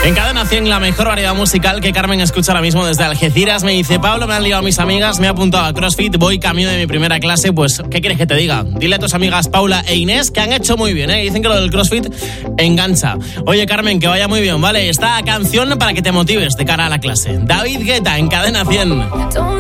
En Cadena 100, la mejor variedad musical que Carmen escucha ahora mismo desde Algeciras. Me dice: Pablo, me han liado mis amigas, me he apuntado a CrossFit, voy camino de mi primera clase. Pues, ¿qué quieres que te diga? Dile a tus amigas Paula e Inés que han hecho muy bien, ¿eh? Dicen que lo del CrossFit engancha. Oye, Carmen, que vaya muy bien, ¿vale? Esta canción para que te motives de cara a la clase. David Guetta en Cadena 100.